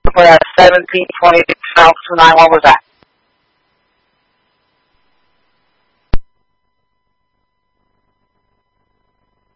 for that 1720 South 29. What was that?